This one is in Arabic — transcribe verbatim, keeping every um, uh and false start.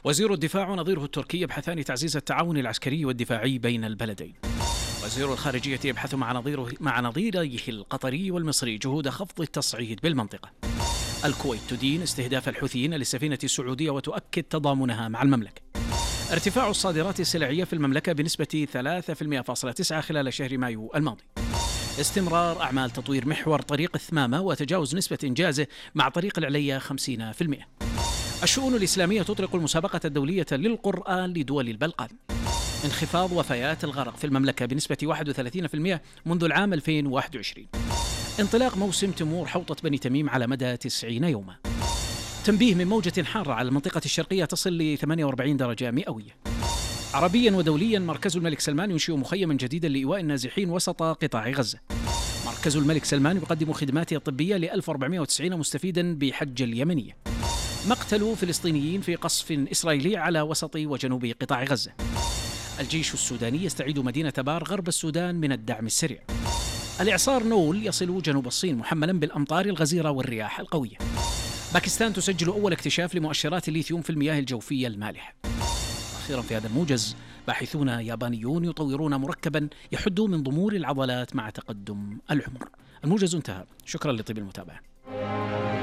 وزير الدفاع ونظيره التركي يبحثان تعزيز التعاون العسكري والدفاعي بين البلدين. وزير الخارجية يبحث مع نظيره مع نظيريه القطري والمصري جهود خفض التصعيد بالمنطقة. الكويت تدين استهداف الحوثيين للسفينة السعودية وتؤكد تضامنها مع المملكة. ارتفاع الصادرات السلعية في المملكة بنسبة ثلاثة فاصلة تسعة بالمئة خلال شهر مايو الماضي. استمرار أعمال تطوير محور طريق الثمامة وتجاوز نسبة إنجازه مع طريق العليا خمسين بالمئة. الشؤون الإسلامية تطلق المسابقة الدولية للقرآن لدول البلقان. انخفاض وفيات الغرق في المملكة بنسبة واحد وثلاثين بالمئة منذ العام ألفين وواحد وعشرين. انطلاق موسم تمور حوطة بني تميم على مدى تسعين يوما. تنبيه من موجة حارة على المنطقة الشرقية تصل ل ثمانية وأربعين درجة مئوية. عربيا ودوليا مركز الملك سلمان ينشئ مخيما جديدا لإيواء النازحين وسط قطاع غزة. مركز الملك سلمان يقدم خدماته الطبية ل ألف وأربعمئة وتسعين مستفيدا بحج اليمنية. مقتل فلسطينيين في قصف إسرائيلي على وسط وجنوب قطاع غزة. الجيش السوداني يستعيد مدينة بار غرب السودان من الدعم السريع. الإعصار نول يصل جنوب الصين محملا بالأمطار الغزيرة والرياح القوية. باكستان تسجل أول اكتشاف لمؤشرات الليثيوم في المياه الجوفية المالحة. أخيرا في هذا الموجز، باحثون يابانيون يطورون مركبا يحد من ضمور العضلات مع تقدم العمر. الموجز انتهى، شكرا لطيب المتابعة.